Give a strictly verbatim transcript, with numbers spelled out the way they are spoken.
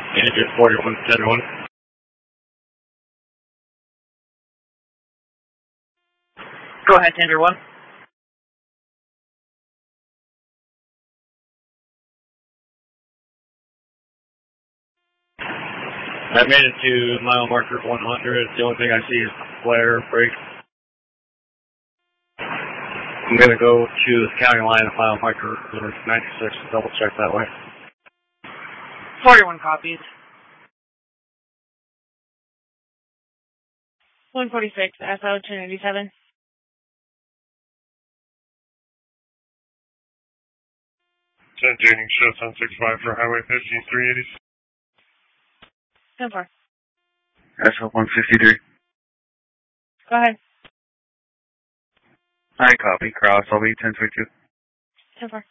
Engine forty-one ten one. Go ahead, Tender one. I made it to mile marker one hundred. The only thing I see is flare brake. I'm going to go to the county line of mile marker ninety-six to double check that way. forty-one copies. one forty-six, S O two ninety-seven. Maintaining show ten sixty-five for Highway fifty, three eighty. ten four. S O one fifty-three. Go ahead. Hi, copy. Cross, I'll be ten twenty-two. ten four.